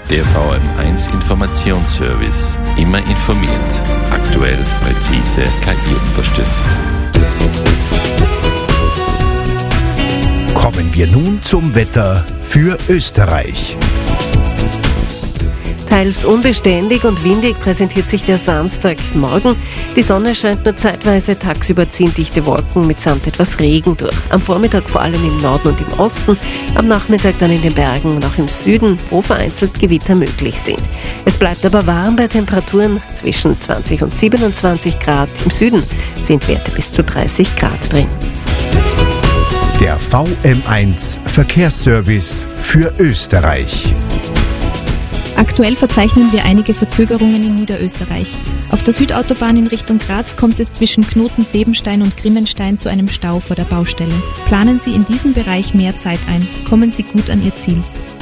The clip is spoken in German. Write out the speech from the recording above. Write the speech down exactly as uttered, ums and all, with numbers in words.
Der V M eins Informationsservice. Immer informiert. Aktuell, präzise, K I-unterstützt. Kommen wir nun zum Wetter für Österreich. Teils unbeständig und windig präsentiert sich der Samstagmorgen. Die Sonne scheint nur zeitweise, tagsüber ziehen dichte Wolken mitsamt etwas Regen durch. Am Vormittag vor allem im Norden und im Osten, am Nachmittag dann in den Bergen und auch im Süden, wo vereinzelt Gewitter möglich sind. Es bleibt aber warm bei Temperaturen zwischen zwanzig und siebenundzwanzig Grad. Im Süden sind Werte bis zu dreißig Grad drin. Der V M eins Verkehrsservice für Österreich. Aktuell verzeichnen wir einige Verzögerungen in Niederösterreich. Auf der Südautobahn in Richtung Graz kommt es zwischen Knoten Sebenstein und Grimmenstein zu einem Stau vor der Baustelle. Planen Sie in diesem Bereich mehr Zeit ein. Kommen Sie gut an Ihr Ziel.